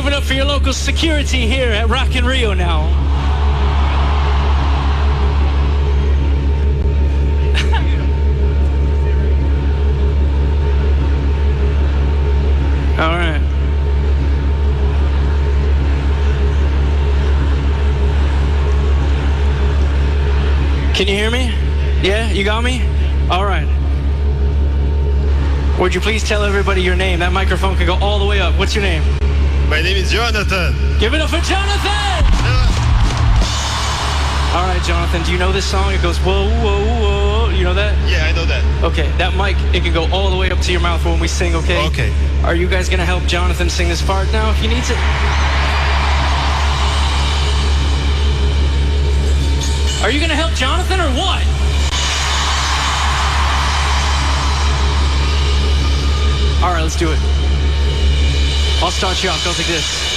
it up for your local security here at Rock in Rio now. All right. Can you hear me? Yeah, you got me? All right. Would you please tell everybody your name? That microphone can go all the way up. What's your name? My name is Jonathan. Give it up for Jonathan! All right, Jonathan, do you know this song? It goes, whoa, whoa, whoa. You know that? Yeah, I know that. Okay, that mic, it can go all the way up to your mouth when we sing, okay? Okay. Are you guys gonna help Jonathan sing this part now if he needs it? Are you gonna help Jonathan or what? All right, let's do it. I'll start you off. Goes like this.